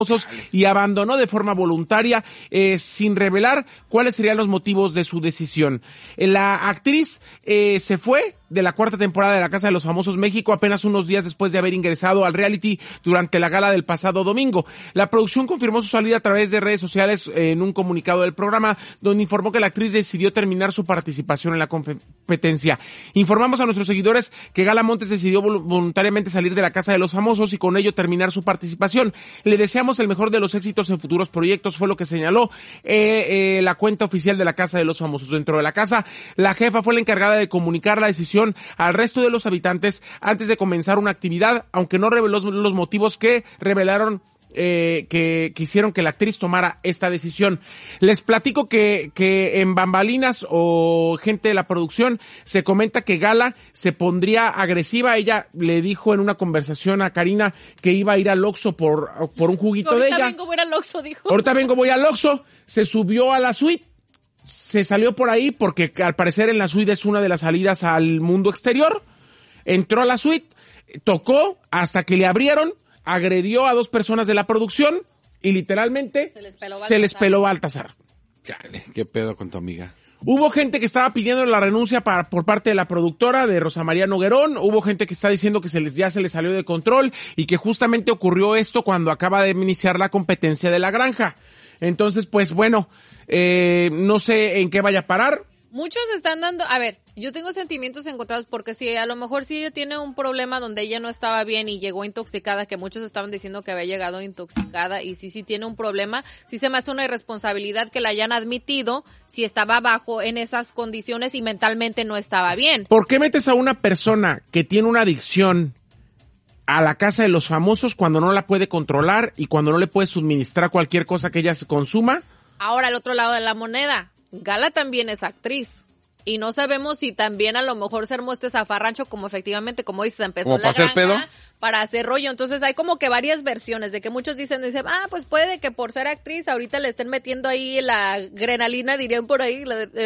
y abandonó de forma voluntaria, sin revelar cuáles serían los motivos de su decisión. La actriz se fue de la 4ª temporada de La Casa de los Famosos México apenas unos días después de haber ingresado al reality durante la gala del pasado domingo. La producción confirmó su salida a través de redes sociales en un comunicado del programa, donde informó que la actriz decidió terminar su participación en la competencia. Informamos a nuestros seguidores que Gala Montes decidió voluntariamente salir de La Casa de los Famosos y con ello terminar su participación. Le deseamos el mejor de los éxitos en futuros proyectos, fue lo que señaló la cuenta oficial de La Casa de los Famosos. Dentro de la casa, la jefa fue la encargada de comunicar la decisión al resto de los habitantes antes de comenzar una actividad, aunque no reveló los motivos que revelaron que hicieron que la actriz tomara esta decisión. Les platico que en bambalinas o gente de la producción se comenta que Gala se pondría agresiva. Ella le dijo en una conversación a Karina que iba a ir al Oxxo por un juguito de ella. Ahorita vengo, voy al Oxxo, dijo. Ahorita vengo, voy al Oxxo. Se subió a la suite. Se salió por ahí porque al parecer en la suite es una de las salidas al mundo exterior. Entró a la suite, tocó hasta que le abrieron, agredió a 2 personas de la producción y literalmente se les peló Baltasar. Chale, qué pedo con tu amiga. Hubo gente que estaba pidiendo la renuncia por parte de la productora, de Rosa María Noguerón. Hubo gente que está diciendo que ya se les salió de control y que justamente ocurrió esto cuando acaba de iniciar la competencia de La Granja. Entonces, pues bueno, no sé en qué vaya a parar. Muchos están dando, a ver, yo tengo sentimientos encontrados porque si a lo mejor si ella tiene un problema donde ella no estaba bien y llegó intoxicada, que muchos estaban diciendo que había llegado intoxicada y sí tiene un problema, sí se me hace una irresponsabilidad que la hayan admitido si estaba bajo en esas condiciones y mentalmente no estaba bien. ¿Por qué metes a una persona que tiene una adicción a La Casa de los Famosos cuando no la puede controlar y cuando no le puede suministrar cualquier cosa que ella se consuma? Ahora, al otro lado de la moneda, Gala también es actriz. Y no sabemos si también a lo mejor se armó este zafarrancho como efectivamente, como dices, empezó La Granja pedo para hacer rollo. Entonces hay como que varias versiones de que muchos dicen, pues puede que por ser actriz ahorita le estén metiendo ahí la adrenalina, dirían por ahí,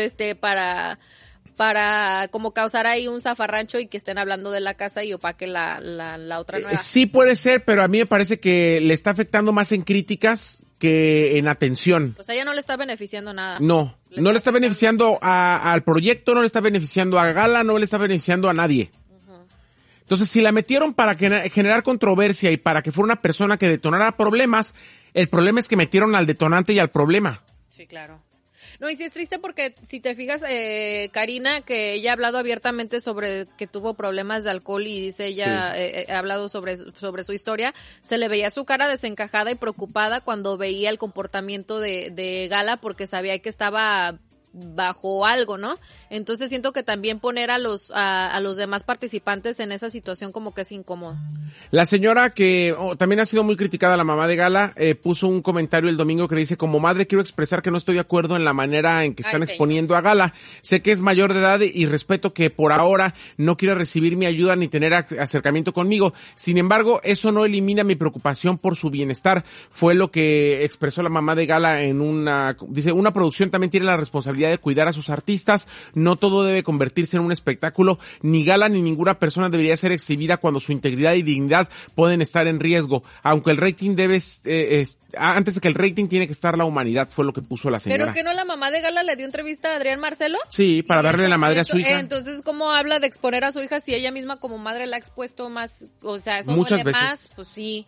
para como causar ahí un zafarrancho y que estén hablando de la casa y opaque la otra nueva. Sí puede ser, pero a mí me parece que le está afectando más en críticas que en atención. Pues a ella no le está beneficiando nada. No le está beneficiando al proyecto, no le está beneficiando a Gala, no le está beneficiando a nadie. Entonces, si la metieron para generar controversia y para que fuera una persona que detonara problemas, el problema es que metieron al detonante y al problema. Sí, claro. No, y sí es triste porque si te fijas, Karina, que ella ha hablado abiertamente sobre que tuvo problemas de alcohol y dice ella, ha hablado sobre su historia, se le veía su cara desencajada y preocupada cuando veía el comportamiento de Gala porque sabía que estaba bajo algo, ¿no? Entonces siento que también poner a los demás participantes en esa situación como que es incómodo. La señora que también ha sido muy criticada, la mamá de Gala, puso un comentario el domingo que dice: como madre quiero expresar que no estoy de acuerdo en la manera en que están exponiendo a Gala. Sé que es mayor de edad y respeto que por ahora no quiera recibir mi ayuda ni tener acercamiento conmigo. Sin embargo, eso no elimina mi preocupación por su bienestar. Fue lo que expresó la mamá de Gala dice, una producción también tiene la responsabilidad de cuidar a sus artistas. No todo debe convertirse en un espectáculo. Ni Gala ni ninguna persona debería ser exhibida cuando su integridad y dignidad pueden estar en riesgo. Aunque el rating antes de que el rating tiene que estar la humanidad, fue lo que puso la señora. ¿Pero que no la mamá de Gala le dio entrevista a Adrián Marcelo? Sí, para darle la madre a su hija. Entonces, ¿cómo habla de exponer a su hija si ella misma como madre la ha expuesto más? O sea, eso muchas duele veces. Más, pues sí.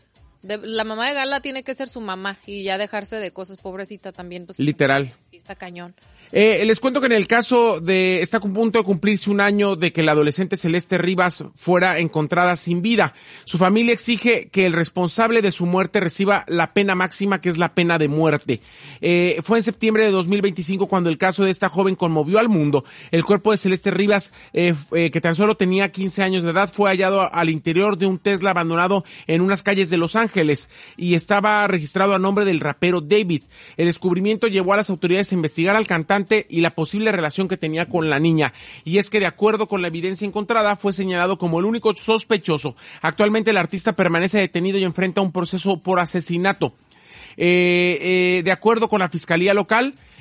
La mamá de Gala tiene que ser su mamá y ya dejarse de cosas, pobrecita también. Pues, literal. Sí, está cañón. Les cuento que en el caso está a punto de cumplirse un año de que la adolescente Celeste Rivas fuera encontrada sin vida. Su familia exige que el responsable de su muerte reciba la pena máxima, que es la pena de muerte. Fue en septiembre de 2025 cuando el caso de esta joven conmovió al mundo. El cuerpo de Celeste Rivas, que tan solo tenía 15 años de edad, fue hallado al interior de un Tesla abandonado en unas calles de Los Ángeles y estaba registrado a nombre del rapero David. El descubrimiento llevó a las autoridades a investigar al cantante y la posible relación que tenía con la niña. Y es que, de acuerdo con la evidencia encontrada, fue señalado como el único sospechoso. Actualmente el artista permanece detenido y enfrenta un proceso por asesinato. De acuerdo con la fiscalía local,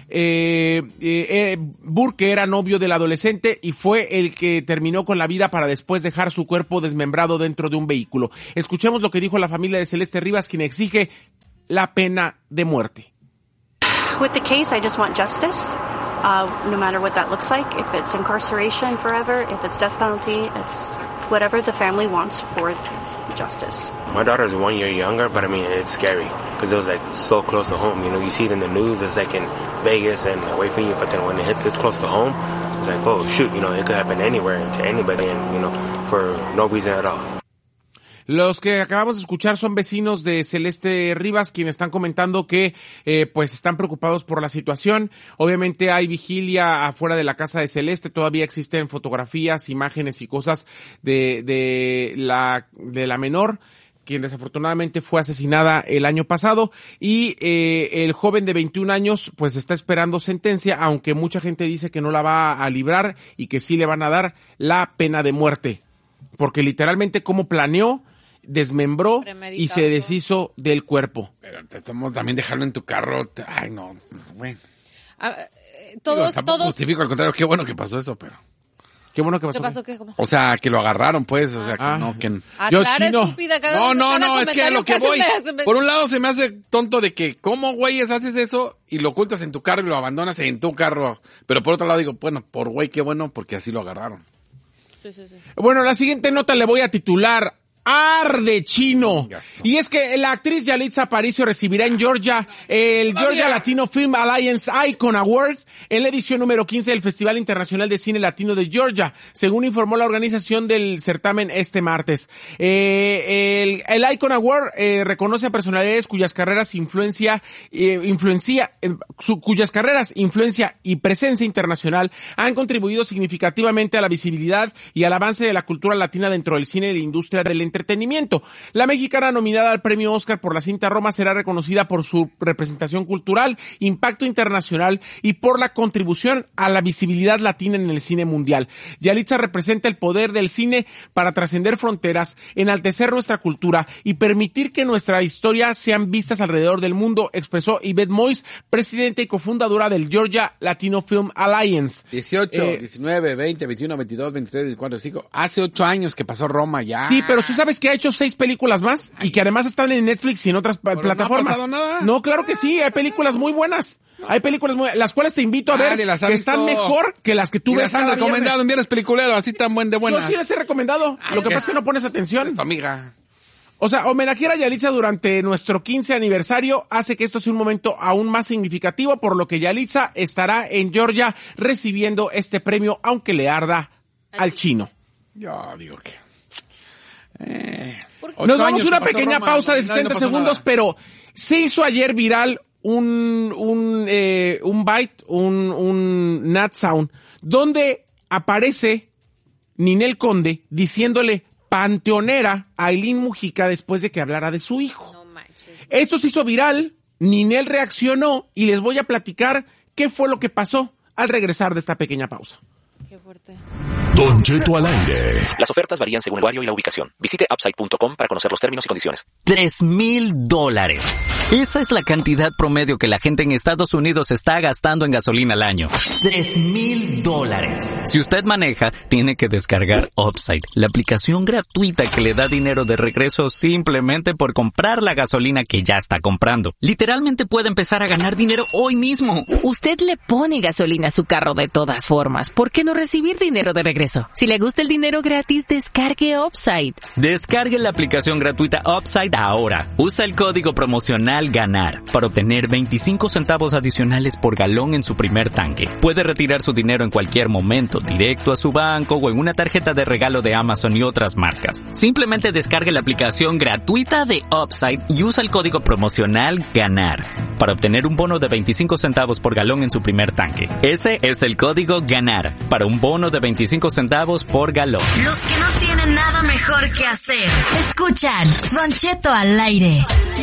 Burke era novio del adolescente y fue el que terminó con la vida para después dejar su cuerpo desmembrado dentro de un vehículo. Escuchemos lo que dijo la familia de Celeste Rivas, quien exige la pena de muerte. With the case, I just want justice, no matter what that looks like. If it's incarceration forever, if it's death penalty, it's whatever the family wants for justice. My daughter's 1 year younger, but I mean, it's scary because it was like so close to home. You know, you see it in the news, it's like in Vegas and away from you, but then when it hits this close to home, it's like, oh shoot, you know, it could happen anywhere to anybody and, you know, for no reason at all. Los que acabamos de escuchar son vecinos de Celeste Rivas, quienes están comentando que pues están preocupados por la situación. Obviamente hay vigilia afuera de la casa de Celeste, todavía existen fotografías, imágenes y cosas de la menor, quien desafortunadamente fue asesinada el año pasado, y el joven de 21 años pues está esperando sentencia, aunque mucha gente dice que no la va a librar y que sí le van a dar la pena de muerte, porque literalmente como planeó, desmembró y se deshizo del cuerpo. Pero estamos también dejarlo en tu carro. Ay, no, bueno. Tampoco justifico, al contrario, qué bueno que pasó eso, pero... Qué bueno que pasó. ¿Qué pasó? ¿Qué? ¿Cómo? O sea, que lo agarraron, pues, o sea, que no, que... Yo claro, chino. Estúpida, No, es que a lo que voy. Por un lado se me hace tonto de que, ¿cómo, güeyes, haces eso y lo ocultas en tu carro y lo abandonas en tu carro? Pero por otro lado digo, bueno, por güey, qué bueno, porque así lo agarraron. Sí. Bueno, la siguiente nota le voy a titular Arde Chino. Y es que la actriz Yalitza Aparicio recibirá en Georgia el Georgia Latino Film Alliance Icon Award en la edición número 15 del Festival Internacional de Cine Latino de Georgia, según informó la organización del certamen este martes. El Icon Award reconoce a personalidades cuyas carreras influencia y presencia internacional han contribuido significativamente a la visibilidad y al avance de la cultura latina dentro del cine y la industria del entretenimiento. La mexicana nominada al premio Oscar por la cinta Roma será reconocida por su representación cultural, impacto internacional y por la contribución a la visibilidad latina en el cine mundial. Yalitza representa el poder del cine para trascender fronteras, enaltecer nuestra cultura y permitir que nuestra historia sean vistas alrededor del mundo, expresó Yvette Mois, presidenta y cofundadora del Georgia Latino Film Alliance. 18, 19, 20, 21, 22, 23, 24, 25. Hace 8 años que pasó Roma ya. Sí, pero ¿sabes que ha hecho 6 películas más? Y que además están en Netflix y en otras plataformas. ¿No ha pasado nada? No, claro que sí, hay películas muy buenas. Hay películas las cuales te invito a ver, que están mejor que las que tú ves. Las han recomendado en Viernes Peliculero, así tan de buenas. Yo sí las he recomendado, lo que pasa es que no pones atención. Es tu amiga. O sea, homenajear a Yalitza durante nuestro 15 aniversario hace que esto sea un momento aún más significativo, por lo que Yalitza estará en Georgia recibiendo este premio, aunque le arda al chino. Yo digo que... Nos vamos a una pequeña pausa de 60 segundos, pero se hizo ayer viral un Nat Sound, donde aparece Ninel Conde diciéndole panteonera a Aileen Mujica después de que hablara de su hijo. No manches. Esto se hizo viral, Ninel reaccionó y les voy a platicar qué fue lo que pasó al regresar de esta pequeña pausa. Qué fuerte. Don Cheto al aire. Las ofertas varían según el usuario y la ubicación. Visite Upside.com para conocer los términos y condiciones. $3,000. Esa es la cantidad promedio que la gente en Estados Unidos está gastando en gasolina al año. $3,000. Si usted maneja, tiene que descargar Upside, la aplicación gratuita que le da dinero de regreso simplemente por comprar la gasolina que ya está comprando. Literalmente puede empezar a ganar dinero hoy mismo. Usted le pone gasolina a su carro de todas formas. ¿Por qué no recibir dinero de regreso? Si le gusta el dinero gratis, descargue Upside. Descargue la aplicación gratuita Upside ahora. Usa el código promocional GANAR para obtener 25 centavos adicionales por galón en su primer tanque. Puede retirar su dinero en cualquier momento, directo a su banco o en una tarjeta de regalo de Amazon y otras marcas. Simplemente descargue la aplicación gratuita de Upside y usa el código promocional GANAR para obtener un bono de 25 centavos por galón en su primer tanque. Ese es el código GANAR para un bono de 25 centavos por galón. Los que no tienen nada mejor que hacer, escuchan Don Cheto al aire.